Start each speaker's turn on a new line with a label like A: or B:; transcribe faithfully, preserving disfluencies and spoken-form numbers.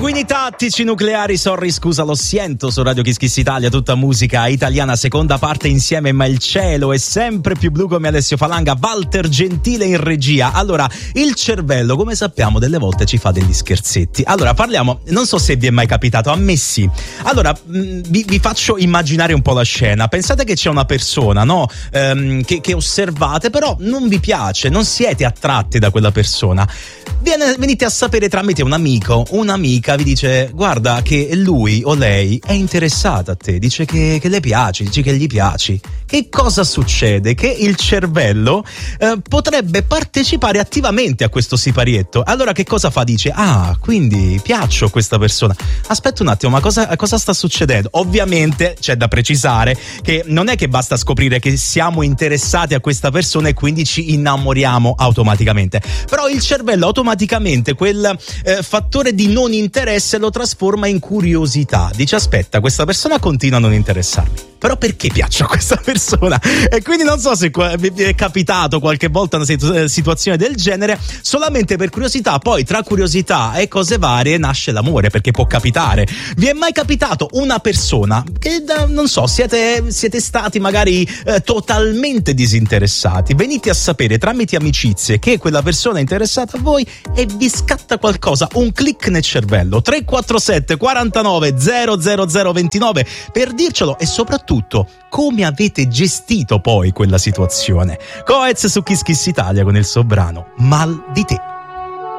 A: Sanguini tattici nucleari, sorry scusa lo siento, su Radio Kiss Kiss Italia, tutta musica italiana, seconda parte insieme, ma il cielo è sempre più blu come Alessio Falanga, Walter Gentile in regia. Allora, il cervello, come sappiamo, delle volte ci fa degli scherzetti. Allora, parliamo, non so se vi è mai capitato, a me sì. Allora, mh, vi, vi faccio immaginare un po' la scena. Pensate che c'è una persona, no? Ehm, che, che osservate, però non vi piace, non siete attratti da quella persona. Viene, venite a sapere tramite un amico, un'amica vi dice: guarda che lui o lei è interessata a te, dice che, che le piaci, dice che gli piaci. Che cosa succede? Che il cervello eh, potrebbe partecipare attivamente a questo siparietto. Allora che cosa fa? Dice: ah, quindi piaccio a questa persona. Aspetta un attimo, ma cosa, cosa sta succedendo? Ovviamente c'è da precisare che non è che basta scoprire che siamo interessati a questa persona e quindi ci innamoriamo automaticamente. Però il cervello automaticamente quel eh, fattore di non interesse lo trasforma in curiosità. Dice: aspetta, questa persona continua a non interessarmi, però perché piaccio a questa persona? E quindi non so se vi è capitato qualche volta una situ- situazione del genere. Solamente per curiosità, poi tra curiosità e cose varie nasce l'amore, perché può capitare. Vi è mai capitato una persona che, non so, siete, siete stati magari eh, totalmente disinteressati, venite a sapere tramite amicizie che quella persona è interessata a voi e vi scatta qualcosa, un click nel cervello. Tre quattro sette quarantanove zero zero zero ventinove per dircelo, e soprattutto come avete gestito poi quella situazione. Coez su Kiss Kiss Italia con il suo brano Mal di te.